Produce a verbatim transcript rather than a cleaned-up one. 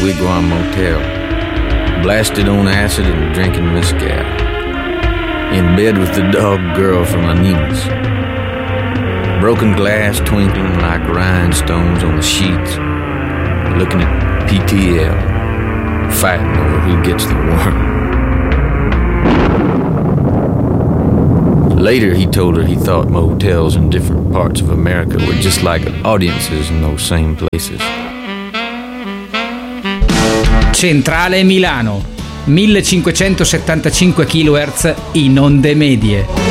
Wigwam Motel, blasted on acid and drinking mezcal, in bed with the dog girl from Animas, broken glass twinkling like rhinestones on the sheets, looking at P T L, fighting over who gets the worm. Later, he told her he thought motels in different parts of America were just like audiences in those same places. Centrale Milano, millecinquecentosettantacinque chilohertz in onde medie.